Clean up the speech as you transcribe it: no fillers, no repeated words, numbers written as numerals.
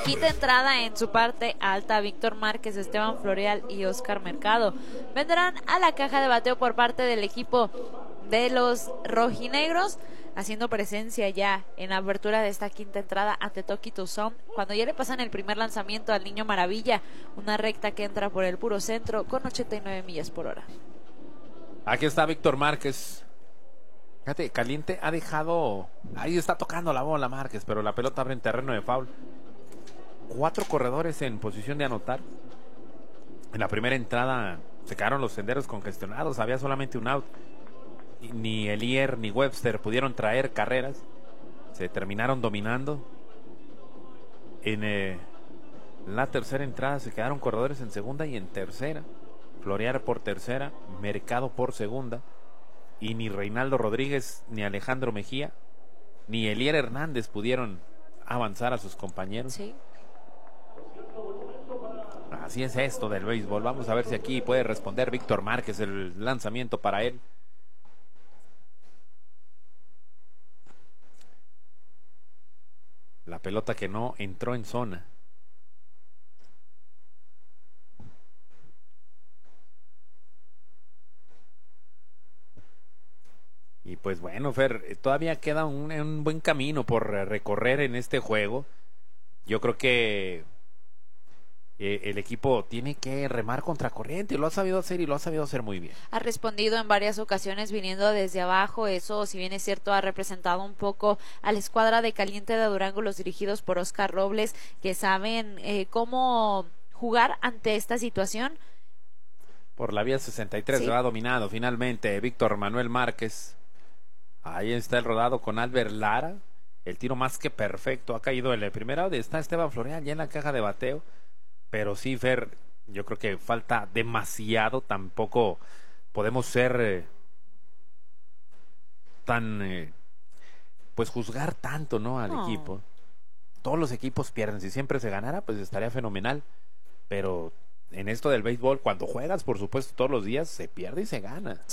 quita entrada en su parte alta Víctor Márquez, Esteban Florial y Oscar Mercado. Vendrán a la caja de bateo por parte del equipo de los rojinegros, haciendo presencia ya en la apertura de esta quinta entrada ante Toki Toussaint, cuando ya le pasan el primer lanzamiento al Niño Maravilla, una recta que entra por el puro centro con 89 millas por hora. Aquí está Víctor Márquez. Fíjate, caliente ha dejado... Ahí está tocando la bola Márquez, pero la pelota abre en terreno de foul. 4 corredores en posición de anotar. En la primera entrada se quedaron los senderos congestionados, había solamente un out. Ni Elier ni Webster pudieron traer carreras. Se terminaron dominando. En la tercera entrada se quedaron corredores en segunda y en tercera. Floriar por tercera, Mercado por segunda. Y ni Reinaldo Rodríguez, ni Alejandro Mejía, ni Elier Hernández pudieron avanzar a sus compañeros. Sí. Así es esto del béisbol. Vamos a ver si aquí puede responder Víctor Márquez, el lanzamiento para él. La pelota que no entró en zona. Y pues bueno, Fer, todavía queda un buen camino por recorrer en este juego. Yo creo que el equipo tiene que remar contracorriente, lo ha sabido hacer y lo ha sabido hacer muy bien. Ha respondido en varias ocasiones viniendo desde abajo, eso si bien es cierto ha representado un poco a la escuadra de Caliente de Durango, los dirigidos por Oscar Robles, que saben cómo jugar ante esta situación. Por la vía 63 se va dominado finalmente Víctor Manuel Márquez. Ahí está el rodado con Albert Lara, el tiro más que perfecto, ha caído en el primer out, está Esteban Florial ya en la caja de bateo. Pero sí, Fer, yo creo que falta demasiado. Tampoco podemos ser pues juzgar tanto, ¿no? Al equipo. Todos los equipos pierden. Si siempre se ganara, pues estaría fenomenal. Pero en esto del béisbol, cuando juegas, por supuesto, todos los días, se pierde y se gana.